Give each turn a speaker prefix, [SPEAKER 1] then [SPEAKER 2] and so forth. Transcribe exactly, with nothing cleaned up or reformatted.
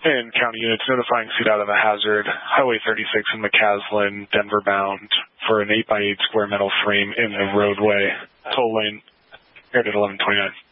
[SPEAKER 1] And county units notifying C DOT of a hazard, Highway thirty-six in McCaslin, Denver bound, for an eight by eight square metal frame in the roadway. Toll lane, aired at eleven twenty-nine.